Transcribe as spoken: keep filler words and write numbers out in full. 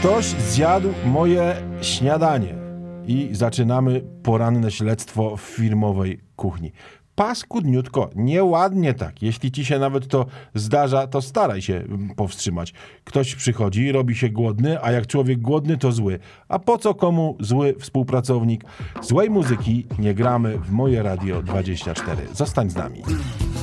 Ktoś zjadł moje śniadanie i zaczynamy poranne śledztwo w firmowej kuchni. Paskudniutko, nieładnie tak. Jeśli ci się nawet to zdarza, to staraj się powstrzymać. Ktoś przychodzi, robi się głodny, a jak człowiek głodny, to zły. A po co komu zły współpracownik? Złej muzyki nie gramy w Moje Radio dwadzieścia cztery. Zostań z nami.